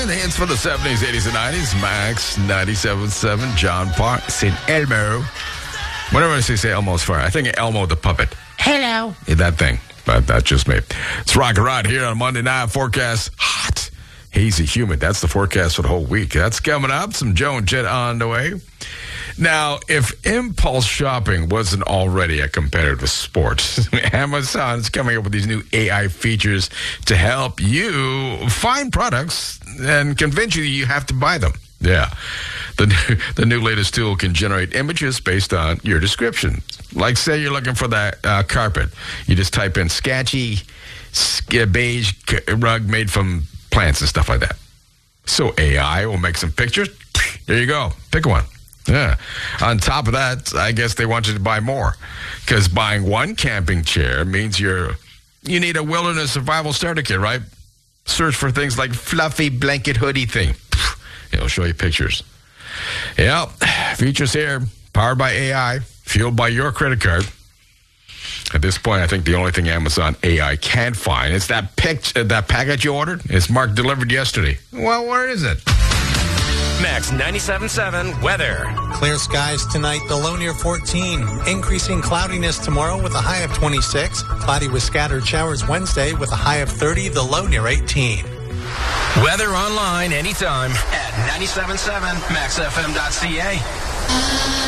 the hits for the 70s, 80s, and 90s. Max 97.7, John Park, St. Elmo. Whenever I say Elmo, it's fine. I think Elmo the puppet. Hello. Yeah, that thing. But that's just me. It's Rock and Rod here on Monday Night Forecast. Hot, hazy, humid. That's the forecast for the whole week. That's coming up. Some Joe and Jet on the way. Now, if impulse shopping wasn't already a competitor with sports, Amazon's coming up with these new AI features to help you find products and convince you have to buy them. Yeah. The new latest tool can generate images based on your description. Like, say you're looking for that carpet. You just type in sketchy, beige rug made from plants and stuff like that. So AI will make some pictures. There you go. Pick one. Yeah. On top of that, I guess they want you to buy more. Because buying one camping chair means you need a wilderness survival starter kit, right? Search for things like fluffy blanket hoodie thing. It'll show you pictures. Yeah. Features here. Powered by AI. Fueled by your credit card. At this point, I think the only thing Amazon AI can't find is that package you ordered. It's marked delivered yesterday. Well, where is it? Max 97.7 weather. Clear skies tonight, the low near 14. Increasing cloudiness tomorrow with a high of 26. Cloudy with scattered showers Wednesday with a high of 30, the low near 18. Weather online anytime at 97.7maxfm.ca.